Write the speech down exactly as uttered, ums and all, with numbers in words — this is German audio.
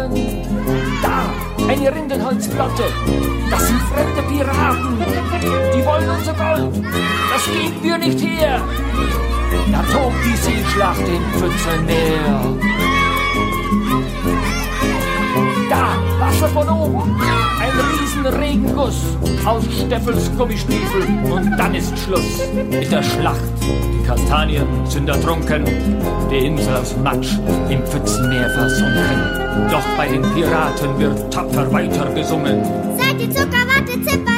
Piraten. Da, eine Rindenholzplatte. Das sind fremde Piraten. Die wollen unser Gold. Das geben wir nicht her. Da tobt die Seeschlacht im Pfützenmeer. Da, Wasser von oben. Ein riesen Regenguss aus Steffels Gummistiefel. Und dann ist Schluss mit der Schlacht. Die Kastanien sind ertrunken, die Insel aus Matsch im Pfützenmeer versunken. Doch bei den Piraten wird tapfer weiter gesungen. Seid ihr Zuckerwatte, Zipper,